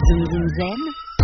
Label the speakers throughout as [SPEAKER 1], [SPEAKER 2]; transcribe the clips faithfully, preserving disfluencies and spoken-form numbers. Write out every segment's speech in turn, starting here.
[SPEAKER 1] Zoom Zoom Zen,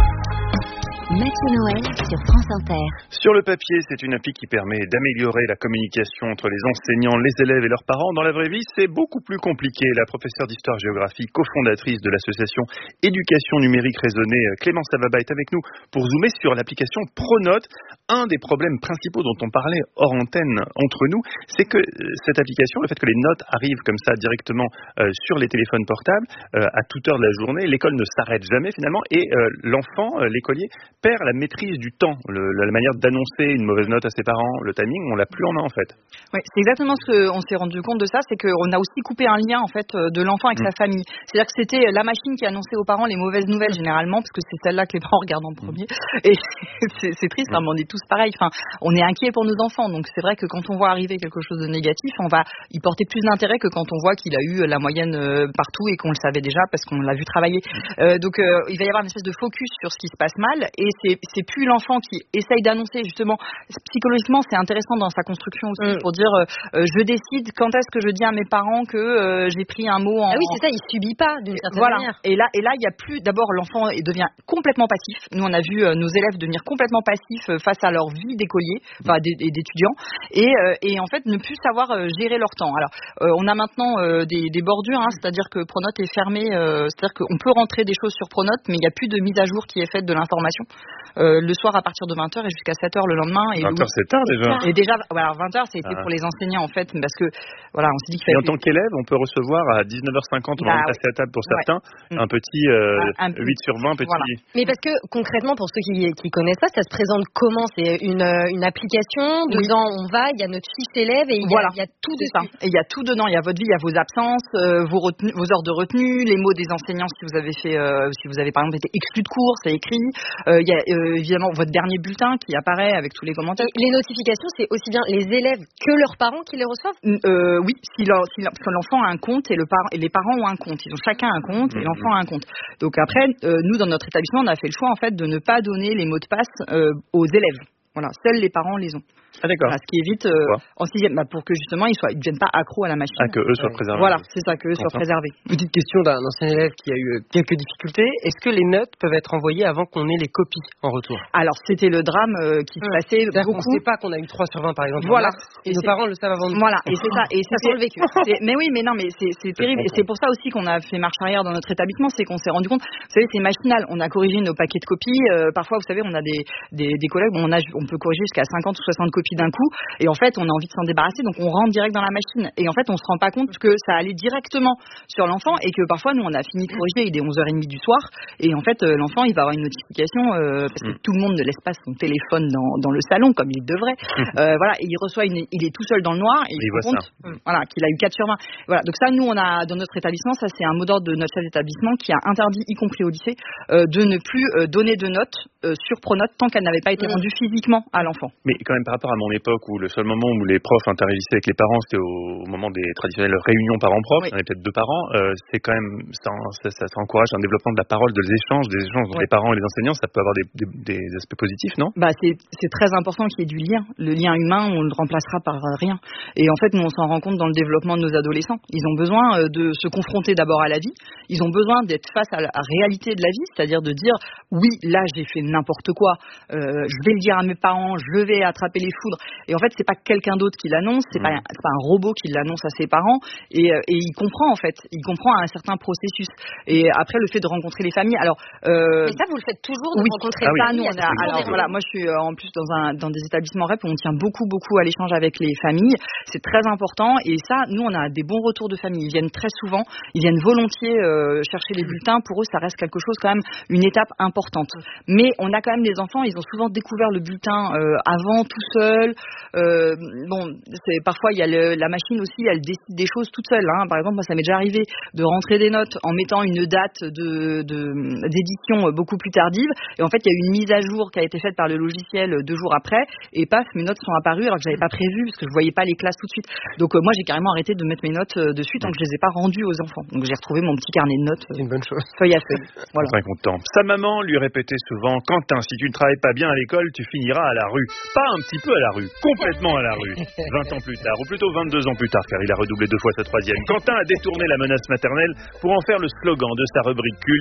[SPEAKER 1] Mathieu Noël sur France Inter.
[SPEAKER 2] Sur le papier, c'est une appli qui permet d'améliorer la communication entre les enseignants, les élèves et leurs parents. Dans la vraie vie, c'est beaucoup plus compliqué. La professeure d'histoire-géographie, cofondatrice de l'association Éducation numérique raisonnée, Clémence Savaba, est avec nous pour zoomer sur l'application Pronote. Un des problèmes principaux dont on parlait hors antenne entre nous, c'est que cette application, le fait que les notes arrivent comme ça directement euh, sur les téléphones portables euh, à toute heure de la journée, l'école ne s'arrête jamais finalement et euh, l'enfant, euh, l'écolier, perd la maîtrise du temps, le, la manière d'annoncer une mauvaise note à ses parents, le timing, on l'a plus en main en fait.
[SPEAKER 3] Oui, c'est exactement ce qu'on s'est rendu compte de ça, c'est qu'on a aussi coupé un lien en fait de l'enfant avec mmh. sa famille. C'est-à-dire que c'était la machine qui annonçait aux parents les mauvaises nouvelles généralement, parce que c'est celle-là que les parents regardent en premier. Mmh. Et c'est, c'est triste, mmh. hein, mais on est tous pareils. Enfin, on est inquiet pour nos enfants, donc c'est vrai que quand on voit arriver quelque chose de négatif, on va y porter plus d'intérêt que quand on voit qu'il a eu la moyenne partout et qu'on le savait déjà parce qu'on l'a vu travailler. Mmh. Euh, donc euh, il va y avoir une espèce de focus sur ce qui se passe mal et c'est, c'est plus l'enfant qui essaye d'annoncer justement. Psychologiquement, c'est intéressant dans sa construction aussi mmh. pour dire euh, je décide quand est-ce que je dis à mes parents que euh, j'ai pris un mot en...
[SPEAKER 4] Ah oui, c'est ça, il subit pas d'une certaine
[SPEAKER 3] voilà.
[SPEAKER 4] manière.
[SPEAKER 3] Et là, et là, il y a plus. D'abord, l'enfant devient complètement passif. Nous, on a vu euh, nos élèves devenir complètement passifs euh, face à leur vie d'écolier, enfin d'étudiants, et, euh, et en fait ne plus savoir euh, gérer leur temps. Alors, euh, on a maintenant euh, des, des bordures, hein, c'est-à-dire que Pronote est fermé, euh, c'est-à-dire qu'on peut rentrer des choses sur Pronote, mais il n'y a plus de mise à jour qui est faite de l'information. Euh, le soir à partir de vingt heures et jusqu'à sept heures le lendemain. Et
[SPEAKER 2] vingt heures, c'est tard déjà.
[SPEAKER 3] Et déjà, voilà, vingt heures, c'était ah. pour les enseignants en fait, parce que voilà, on s'est dit qu'il
[SPEAKER 2] fallait.
[SPEAKER 3] Et
[SPEAKER 2] en tant qu'élève, on peut recevoir à dix-neuf heures cinquante, on va bah, passer à table pour ouais. certains, mmh. un petit euh, un, un huit sur vingt, petit. Voilà.
[SPEAKER 4] Mais parce que concrètement, pour ceux qui, qui connaissent pas, ça se présente comment? C'est une, une application, dedans oui. on va, il y a notre fiche élève et il y,
[SPEAKER 3] voilà.
[SPEAKER 4] y a tout dessus.
[SPEAKER 3] Et il y a tout dedans, il y a votre vie, il y a vos absences, euh, vos, retenues, vos heures de retenue, les mots des enseignants si vous avez fait, euh, si vous avez par exemple été exclu de cours, c'est écrit. Euh, il y a euh, évidemment votre dernier bulletin qui apparaît avec tous les commentaires.
[SPEAKER 4] Et les notifications, c'est aussi bien les élèves que leurs parents qui les reçoivent?
[SPEAKER 3] euh, Oui, si, leur, si leur, l'enfant a un compte et, le par, et les parents ont un compte. Ils ont chacun un compte et l'enfant a un compte. Donc après, euh, nous, dans notre établissement, on a fait le choix en fait de ne pas donner les mots de passe euh, aux élèves. Voilà, seuls les parents les ont.
[SPEAKER 2] Ah d'accord.
[SPEAKER 3] Voilà, ce qui évite euh, en sixième, bah, pour que justement ils soient, ils ne deviennent pas accros à la machine.
[SPEAKER 2] Ah, que eux soient préservés.
[SPEAKER 3] Voilà, c'est ça, que eux soient préservés.
[SPEAKER 5] Petite question d'un ancien élève qui a eu quelques difficultés. Est-ce que les notes peuvent être envoyées avant qu'on ait les copies en retour?
[SPEAKER 3] Alors c'était le drame euh, qui se passait
[SPEAKER 5] c'est-à-dire
[SPEAKER 3] beaucoup.
[SPEAKER 5] On ne sait pas qu'on a eu trois sur vingt par exemple.
[SPEAKER 3] Voilà.
[SPEAKER 5] Et, et nos parents le savent avant nous.
[SPEAKER 3] Voilà, et c'est ça. Et
[SPEAKER 4] ça sent le vécu.
[SPEAKER 3] Mais oui, mais non, mais c'est, c'est terrible. Et c'est pour ça aussi qu'on a fait marche arrière dans notre établissement, c'est qu'on s'est rendu compte. Vous savez, c'est machinal. On a corrigé nos paquets de copies. Euh, parfois, vous savez, on a des des, des collègues, on a, on peut corriger jusqu'à cinquante ou soixante copies d'un coup. Et en fait, on a envie de s'en débarrasser, donc on rentre direct dans la machine. Et en fait, on se rend pas compte que ça allait directement sur l'enfant et que parfois, nous, on a fini de corriger, il est onze heures trente du soir. Et en fait, euh, l'enfant, il va avoir une notification euh, parce que tout le monde ne laisse pas son téléphone dans, dans le salon comme il devrait. Euh, voilà, et il reçoit une, il est tout seul dans le noir et il, il se rend compte, euh, voilà, qu'il a eu quatre sur vingt. Voilà, donc ça, nous, on a dans notre établissement, ça c'est un mot d'ordre de notre chef d'établissement qui a interdit, y compris au lycée, euh, de ne plus euh, donner de notes euh, sur Pronote tant qu'elle n'avait pas été rendue physiquement à l'enfant.
[SPEAKER 2] Mais quand même par rapport à mon époque où le seul moment où les profs interagissaient avec les parents, c'était au, au moment des traditionnelles réunions parents-profs. Oui. Il y en avait peut-être deux parents. Euh, c'est quand même ça, ça, ça, ça encourage un développement de la parole, des échanges, des échanges entre oui. les parents et les enseignants. Ça peut avoir des, des, des aspects positifs, non?
[SPEAKER 3] Bah c'est, c'est très important qu'il y ait du lien. Le lien humain, on le remplacera par rien. Et en fait, nous, on s'en rend compte dans le développement de nos adolescents. Ils ont besoin de se confronter d'abord à la vie. Ils ont besoin d'être face à la réalité de la vie, c'est-à-dire de dire oui, là, j'ai fait n'importe quoi. Euh, je vais le dire à mes parents. Je vais attraper les foudres. Et en fait, c'est pas quelqu'un d'autre qui l'annonce. C'est, mmh. pas, un, c'est pas un robot qui l'annonce à ses parents. Et, et il comprend en fait. Il comprend un certain processus. Et après, le fait de rencontrer les familles. Alors,
[SPEAKER 4] euh, mais ça, vous le faites toujours de
[SPEAKER 3] oui.
[SPEAKER 4] rencontrer
[SPEAKER 3] ah,
[SPEAKER 4] les
[SPEAKER 3] oui.
[SPEAKER 4] familles.
[SPEAKER 3] Nous, on a, alors voilà, moi, je suis euh, en plus dans un dans des établissements R E P où on tient beaucoup beaucoup à l'échange avec les familles. C'est très important. Et ça, nous, on a des bons retours de famille. Ils viennent très souvent. Ils viennent volontiers euh, chercher les bulletins. Pour eux, ça reste quelque chose quand même, une étape importante. Mais on a quand même des enfants. Ils ont souvent découvert le bulletin euh, avant, tout seul. Euh, bon, c'est, parfois il y a le, la machine aussi, elle décide des choses toute seule. Hein. Par exemple, moi ça m'est déjà arrivé de rentrer des notes en mettant une date de, de, d'édition beaucoup plus tardive. Et en fait, il y a eu une mise à jour qui a été faite par le logiciel deux jours après. Et paf, mes notes sont apparues alors que j'avais pas prévu parce que je voyais pas les classes tout de suite. Donc euh, moi j'ai carrément arrêté de mettre mes notes euh, dessus tant que je les ai pas rendues aux enfants. Donc j'ai retrouvé mon petit carnet de notes. Euh,
[SPEAKER 2] C'est une bonne chose.
[SPEAKER 3] Feuille à feuille. Voilà.
[SPEAKER 2] Très content. Sa maman lui répétait souvent: Quentin, si tu ne travailles pas bien à l'école, tu finiras à la rue. Pas un petit peu à la rue, complètement à la rue. vingt ans plus tard, ou plutôt vingt-deux ans plus tard, car il a redoublé deux fois sa troisième, Quentin a détourné la menace maternelle pour en faire le slogan de sa rubrique culte.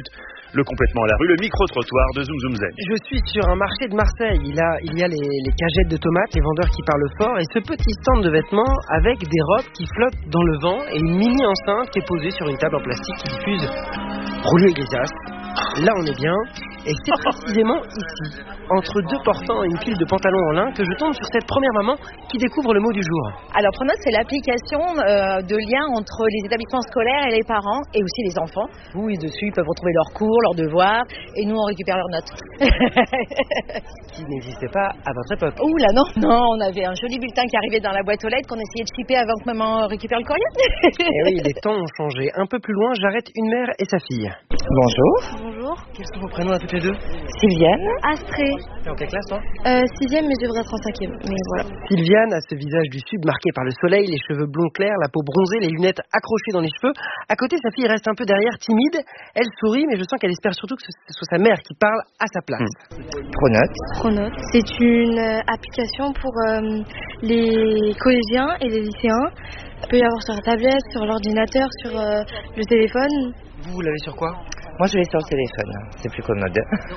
[SPEAKER 2] Le complètement à la rue, le micro-trottoir de Zoom Zoom Zen.
[SPEAKER 5] Je suis sur un marché de Marseille. Il, a, il y a les, les cagettes de tomates, les vendeurs qui parlent fort et ce petit stand de vêtements avec des robes qui flottent dans le vent et une mini enceinte qui est posée sur une table en plastique qui diffuse Rouleau et Grisace. Là on est bien. Et c'est précisément ici, entre deux portants et une pile de pantalons en lin, que je tombe sur cette première maman qui découvre le mot du jour.
[SPEAKER 6] Alors Pronote, c'est l'application euh, de lien entre les établissements scolaires et les parents, et aussi les enfants. Où ils dessus ils peuvent retrouver leurs cours, leurs devoirs, et nous on récupère leurs notes.
[SPEAKER 5] Qui n'existait pas à votre époque.
[SPEAKER 6] Ouh là non, non, on avait un joli bulletin qui arrivait dans la boîte aux lettres qu'on essayait de chipper avant que maman récupère le courrier.
[SPEAKER 5] Et oui, les temps ont changé. Un peu plus loin, j'arrête une mère et sa fille.
[SPEAKER 7] Bonjour.
[SPEAKER 4] Bonjour.
[SPEAKER 5] Quels sont vos prénoms à toutes les deux?
[SPEAKER 7] Sylviane.
[SPEAKER 4] Astrée.
[SPEAKER 5] T'es en quelle classe, toi?
[SPEAKER 4] Euh, sixième, mais je devrais être en cinquième. Mais voilà.
[SPEAKER 5] Sylviane a ce visage du sud marqué par le soleil, les cheveux blonds clairs, la peau bronzée, les lunettes accrochées dans les cheveux. À côté, sa fille reste un peu derrière, timide. Elle sourit, mais je sens qu'elle espère surtout que ce soit sa mère qui parle à sa place.
[SPEAKER 7] Mmh. Pronote.
[SPEAKER 4] Pronote. C'est une euh, application pour euh, les collégiens et les lycéens. Il peut y avoir sur la tablette, sur l'ordinateur, sur euh, le téléphone.
[SPEAKER 5] Vous, vous l'avez sur quoi?
[SPEAKER 7] Moi, je l'ai sur le téléphone. C'est plus commode.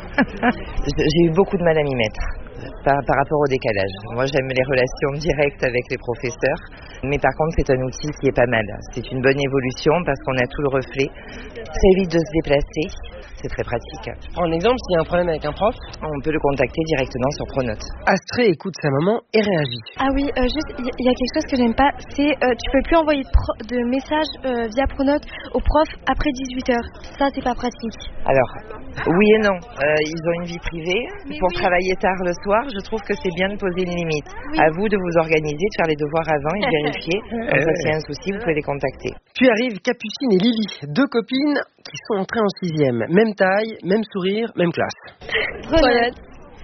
[SPEAKER 7] J'ai eu beaucoup de mal à m'y mettre par, par rapport au décalage. Moi, j'aime les relations directes avec les professeurs. Mais par contre, c'est un outil qui est pas mal. C'est une bonne évolution parce qu'on a tout le reflet. Ça évite de se déplacer. C'est très pratique.
[SPEAKER 5] Je prends un exemple, s'il y a un problème avec un prof,
[SPEAKER 7] on peut le contacter directement sur Pronote.
[SPEAKER 5] Astrée écoute sa maman et réagit.
[SPEAKER 4] Ah oui, euh, juste, il y, y a quelque chose que j'aime pas, c'est euh, tu peux plus envoyer de, pro- de messages euh, via Pronote aux profs après dix-huit heures. Ça, c'est pas pratique.
[SPEAKER 7] Alors, oui et non. Euh, ils ont une vie privée. Mais Pour oui. travailler tard le soir, je trouve que c'est bien de poser une limite. Oui. À vous de vous organiser, de faire les devoirs avant et de vérifier. Comme ça, s'il y a un souci, vous pouvez les contacter.
[SPEAKER 5] Puis arrivent Capucine et Lily, deux copines qui sont entrées en sixième. Même taille, même sourire, même classe.
[SPEAKER 4] Pronote.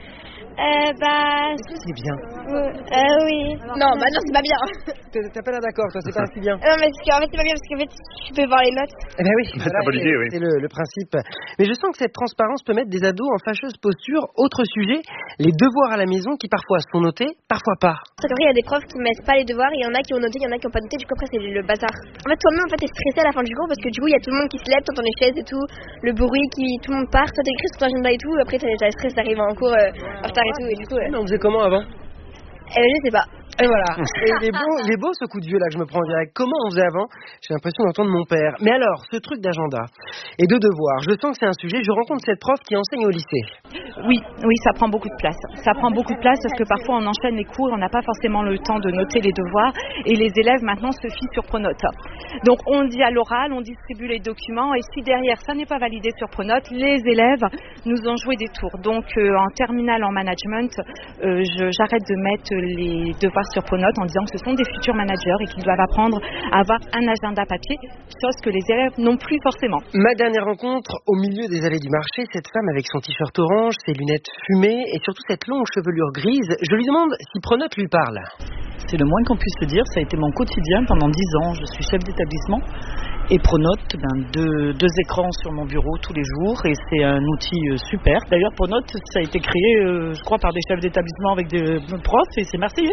[SPEAKER 8] Euh, bah...
[SPEAKER 5] C'est bien.
[SPEAKER 8] Euh, euh, oui.
[SPEAKER 6] Non, bah non, c'est pas bien.
[SPEAKER 5] T'as pas l'air d'accord, toi, c'est pas assez bien.
[SPEAKER 8] Non, mais c'est, en fait, c'est pas bien parce qu'en fait, tu peux voir les notes.
[SPEAKER 5] Eh ben oui,
[SPEAKER 2] bah,
[SPEAKER 5] voilà,
[SPEAKER 2] c'est, bonne idée, oui.
[SPEAKER 5] c'est le, le principe. Mais je sens que cette transparence peut mettre des ados en fâcheuse posture. Autre sujet, les devoirs à la maison qui parfois sont notés, parfois pas.
[SPEAKER 8] C'est vrai, il y a des profs qui mettent pas les devoirs, il y en a qui ont noté, il y en a qui ont pas noté, du coup après c'est le bazar. En fait, toi-même, en fait, t'es stressé à la fin du cours parce que du coup, il y a tout le monde qui se lève, t'entends les chaises et tout, le bruit qui, tout le monde part, toi t'écris sur ton agenda et tout, après t'as le stress d'arriver en cours euh, en retard et tout, et du coup... Euh...
[SPEAKER 5] Mais on faisait comment avant?
[SPEAKER 8] Eh ben, je sais pas.
[SPEAKER 5] Et voilà. Et il est beau, il est beau ce coup de vieux là que je me prends en direct. Comment on faisait avant? J'ai l'impression d'entendre mon père. Mais alors, ce truc d'agenda et de devoir, je sens que c'est un sujet. Je rencontre cette prof qui enseigne au lycée.
[SPEAKER 3] Oui, oui, ça prend beaucoup de place. Ça prend beaucoup de place parce que parfois on enchaîne les cours, on n'a pas forcément le temps de noter les devoirs et les élèves maintenant se fient sur Pronote. Donc on dit à l'oral, on distribue les documents et si derrière ça n'est pas validé sur Pronote, les élèves nous ont joué des tours. Donc euh, en terminale en management, euh, je, j'arrête de mettre les devoirs sur Pronote en disant que ce sont des futurs managers et qu'ils doivent apprendre à avoir un agenda papier, chose que les élèves n'ont plus forcément.
[SPEAKER 5] Ma dernière rencontre, au milieu des allées du marché, cette femme avec son t-shirt orange, ses lunettes fumées et surtout cette longue chevelure grise, je lui demande si Pronote lui parle.
[SPEAKER 9] C'est le moins qu'on puisse se dire, ça a été mon quotidien pendant dix ans, je suis chef d'établissement et Pronote, ben, deux, deux écrans sur mon bureau tous les jours et c'est un outil euh, super. D'ailleurs Pronote, ça a été créé, euh, je crois, par des chefs d'établissement avec des profs et c'est marseillais.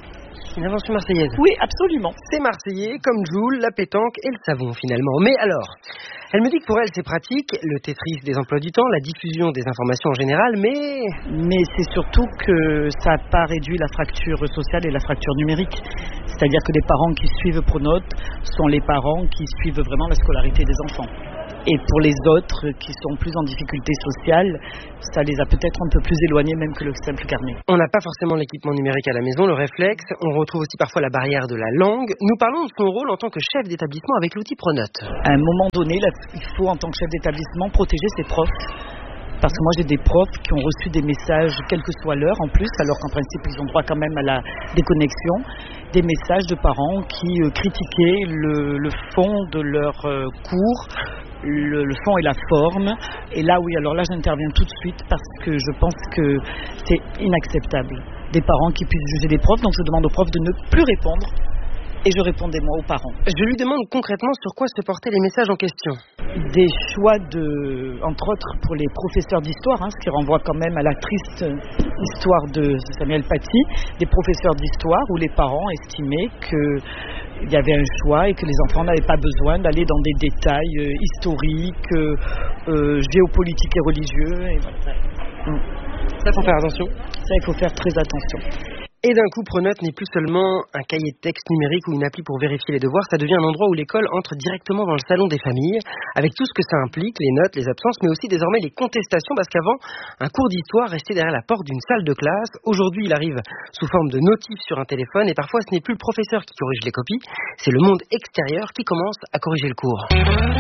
[SPEAKER 5] Une invention marseillaise.
[SPEAKER 9] Oui, absolument.
[SPEAKER 5] C'est marseillais, comme Joule, la pétanque et le savon finalement. Mais alors, elle me dit que pour elle c'est pratique, le Tetris des emplois du temps, la diffusion des informations en général, mais...
[SPEAKER 9] Mais c'est surtout que ça n'a pas réduit la fracture sociale et la fracture numérique. C'est-à-dire que les parents qui suivent Pronote sont les parents qui suivent vraiment la scolarité des enfants. Et pour les autres qui sont plus en difficulté sociale, ça les a peut-être un peu plus éloignés même que le simple carnet.
[SPEAKER 5] On n'a pas forcément l'équipement numérique à la maison, le réflexe. On retrouve aussi parfois la barrière de la langue. Nous parlons de son rôle en tant que chef d'établissement avec l'outil Pronote.
[SPEAKER 9] À un moment donné, là, il faut en tant que chef d'établissement protéger ses profs. Parce que moi j'ai des profs qui ont reçu des messages, quelle que soit l'heure en plus, alors qu'en principe ils ont droit quand même à la déconnexion, des messages de parents qui euh, critiquaient le, le fond de leur euh, cours, le, le fond et la forme. Et là oui, alors là j'interviens tout de suite parce que je pense que c'est inacceptable. Des parents qui puissent juger des profs, donc je demande aux profs de ne plus répondre. Et je répondais moi aux parents.
[SPEAKER 5] Je lui demande concrètement sur quoi se portaient les messages en question.
[SPEAKER 9] Des choix de, entre autres pour les professeurs d'histoire, hein, ce qui renvoie quand même à la triste histoire de Samuel Paty, des professeurs d'histoire où les parents estimaient que il y avait un choix et que les enfants n'avaient pas besoin d'aller dans des détails euh, historiques, euh, euh, géopolitiques et religieux. Et voilà.
[SPEAKER 5] Ça, il faut faire attention.
[SPEAKER 9] Ça, il faut faire très attention.
[SPEAKER 5] Et d'un coup, Pronote n'est plus seulement un cahier de texte numérique ou une appli pour vérifier les devoirs, ça devient un endroit où l'école entre directement dans le salon des familles, avec tout ce que ça implique, les notes, les absences, mais aussi désormais les contestations, parce qu'avant, un cours d'histoire restait derrière la porte d'une salle de classe. Aujourd'hui, il arrive sous forme de notifs sur un téléphone, et parfois ce n'est plus le professeur qui corrige les copies, c'est le monde extérieur qui commence à corriger le cours.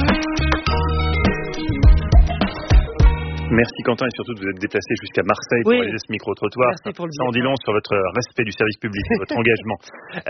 [SPEAKER 2] Merci Quentin, et surtout de vous être déplacé jusqu'à Marseille
[SPEAKER 5] oui.
[SPEAKER 2] pour réaliser ce micro-trottoir.
[SPEAKER 5] Merci pour le
[SPEAKER 2] Ça en dit long sur votre respect du service public, votre engagement.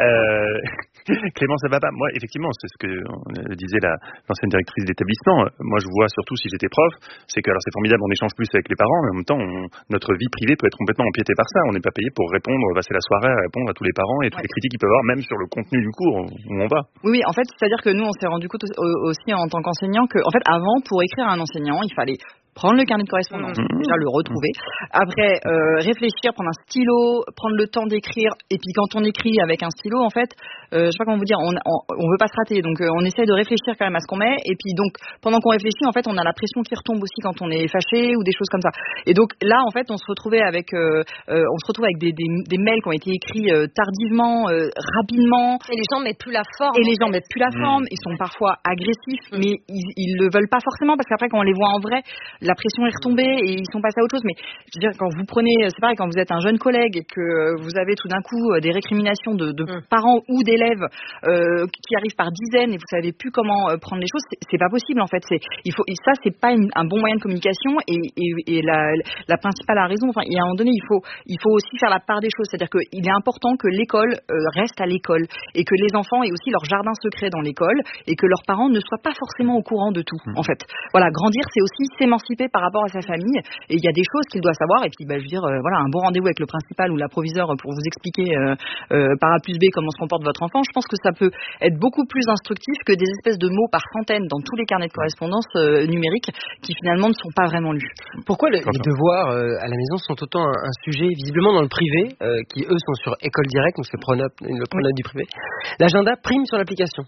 [SPEAKER 2] Euh, Clément Sababa, moi effectivement, c'est ce que disait la, l'ancienne directrice d'établissement. Moi je vois surtout si j'étais prof, c'est que alors c'est formidable, on échange plus avec les parents, mais en même temps on, notre vie privée peut être complètement empiétée par ça. On n'est pas payé pour répondre, passer la soirée à répondre à tous les parents et toutes ouais. les critiques qu'ils peuvent avoir, même sur le contenu du cours où on va.
[SPEAKER 3] Oui, oui, en fait, c'est-à-dire que nous on s'est rendu compte aussi en tant qu'enseignant que, en fait, avant pour écrire un enseignant, il fallait prendre le carnet de correspondance, mmh. déjà le retrouver. Après, euh, réfléchir, prendre un stylo, prendre le temps d'écrire. Et puis quand on écrit avec un stylo, en fait, euh, je sais pas comment vous dire, on, on, on veut pas se rater. Donc euh, on essaie de réfléchir quand même à ce qu'on met. Et puis donc pendant qu'on réfléchit, en fait, on a la pression qui retombe aussi quand on est fâché ou des choses comme ça. Et donc là, en fait, on se retrouvait avec, euh, euh, on se retrouve avec des, des, des mails qui ont été écrits euh, tardivement, euh, rapidement.
[SPEAKER 6] Et les gens mettent plus la forme.
[SPEAKER 3] Et les gens mettent plus la forme. Mmh. Ils sont parfois agressifs, mmh. mais ils, ils le veulent pas forcément parce qu'après quand on les voit en vrai, la pression est retombée et ils sont passés à autre chose. Mais je veux dire, quand vous prenez, c'est pareil, quand vous êtes un jeune collègue et que vous avez tout d'un coup des récriminations de, de mmh. parents ou d'élèves euh, qui arrivent par dizaines et vous savez plus comment euh, prendre les choses, c'est, c'est pas possible en fait. C'est, il faut, ça c'est pas une, un bon moyen de communication et, et, et la, la principale a raison. Enfin, il y a un moment donné, il faut, il faut aussi faire la part des choses. C'est-à-dire qu'il est important que l'école euh, reste à l'école et que les enfants aient aussi leur jardin secret dans l'école et que leurs parents ne soient pas forcément au courant de tout. Mmh. En fait, voilà, grandir, c'est aussi s'émanciper par rapport à sa famille. Et il y a des choses qu'il doit savoir. Et puis, bah, je veux dire, euh, voilà, un bon rendez-vous avec le principal ou la proviseure pour vous expliquer euh, euh, par A plus B comment se comporte votre enfant. Je pense que ça peut être beaucoup plus instructif que des espèces de mots par centaines dans tous les carnets de correspondance euh, numériques qui finalement ne sont pas vraiment lus.
[SPEAKER 5] Pourquoi le, les devoirs euh, à la maison sont autant un, un sujet visiblement dans le privé, euh, qui eux sont sur École Directe, donc c'est Pronote, le Pronote oui. du privé. L'agenda prime sur l'application.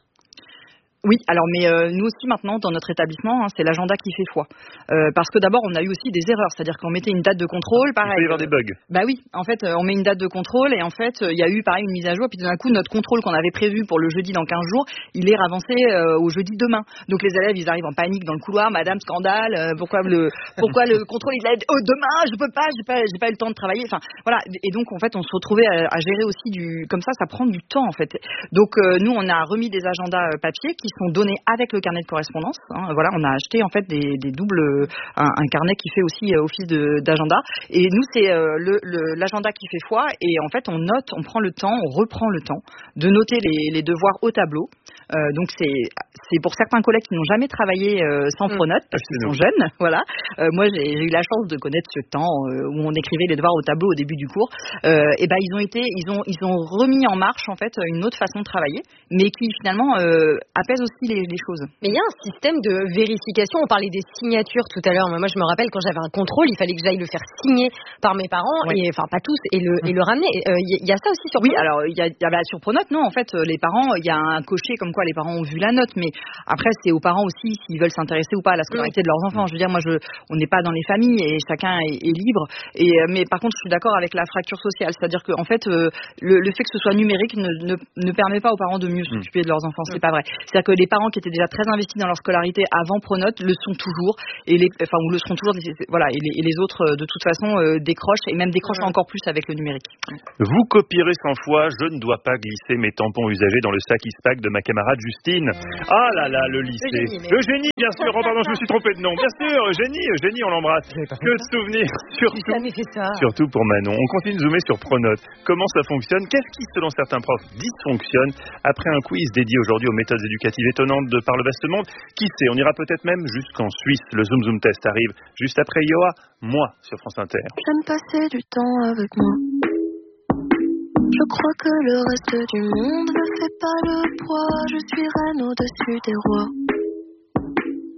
[SPEAKER 3] Oui, alors mais euh, nous aussi maintenant dans notre établissement, hein, c'est l'agenda qui fait foi. Euh, parce que d'abord on a eu aussi des erreurs, c'est-à-dire qu'on mettait une date de contrôle, pareil.
[SPEAKER 2] Il peut y avoir des bugs.
[SPEAKER 3] Bah oui, en fait euh, on met une date de contrôle et en fait il euh, y a eu pareil une mise à jour, puis d'un coup notre contrôle qu'on avait prévu pour le jeudi dans quinze jours, il est avancé euh, au jeudi demain. Donc les élèves ils arrivent en panique dans le couloir, Madame scandale, euh, pourquoi le pourquoi le contrôle il a oh demain je peux pas, j'ai pas j'ai pas eu le temps de travailler. Enfin voilà, et donc en fait on se retrouvait à, à gérer aussi du comme ça, ça prend du temps en fait. Donc euh, nous on a remis des agendas euh, papier qui sont donnés avec le carnet de correspondance. Hein, voilà, on a acheté en fait des, des doubles, un, un carnet qui fait aussi euh, office de, d'agenda. Et nous, c'est euh, le, le, l'agenda qui fait foi. Et en fait, on note, on prend le temps, on reprend le temps de noter les, les devoirs au tableau. Euh, donc c'est, c'est pour certains collègues qui n'ont jamais travaillé euh, sans Pronote parce qu'ils sont jeunes. Voilà. Euh, moi, j'ai, j'ai eu la chance de connaître ce temps euh, où on écrivait les devoirs au tableau au début du cours. Euh, et ben ils ont été, ils ont, ils ont remis en marche en fait une autre façon de travailler, mais qui finalement euh, apaise aussi les, les choses.
[SPEAKER 6] Mais il y a un système de vérification. On parlait des signatures tout à l'heure. Moi, je me rappelle quand j'avais un contrôle, il fallait que j'aille le faire signer par mes parents, ouais. et enfin pas tous, et le, et le ramener. Il euh, y, y a ça aussi sur Pronote.
[SPEAKER 3] Oui, alors il y a, y a bah, sur Pronote, non. En fait, les parents, il y a un cocher comme quoi les parents ont vu la note, mais après c'est aux parents aussi s'ils veulent s'intéresser ou pas à la scolarité mmh. de leurs enfants. Je veux dire, moi, je, on n'est pas dans les familles et chacun est, est libre. Et mais par contre, je suis d'accord avec la fracture sociale, c'est-à-dire que en fait, euh, le, le fait que ce soit numérique ne, ne, ne permet pas aux parents de mieux mmh. s'occuper de leurs enfants. C'est mmh. pas vrai. C'est-à-dire que les parents qui étaient déjà très investis dans leur scolarité avant Pronote le sont toujours et les enfin ou le seront toujours voilà et les, et les autres de toute façon euh, décrochent et même décrochent ouais. encore plus avec le numérique.
[SPEAKER 2] Vous copierez cent fois je ne dois pas glisser mes tampons usagés dans le sac Ispac de ma camarade Justine. Ah là là le lycée. Eugénie mais... bien sûr. Oh, pardon je me suis trompé de nom. Bien sûr Eugénie Eugénie on l'embrasse. Que de souvenirs surtout surtout pour Manon. On continue de zoomer sur Pronote. Comment ça fonctionne? Qu'est-ce qui selon certains profs dysfonctionne? Après un quiz dédié aujourd'hui aux méthodes éducatives étonnantes de par le vaste monde. Qui sait, on ira peut-être même jusqu'en Suisse. Le Zoom Zoom Test arrive juste après Yoa, moi, sur France Inter.
[SPEAKER 10] J'aime passer du temps avec moi. Je crois que le reste du monde ne fait pas le poids. Je suis reine au-dessus des rois.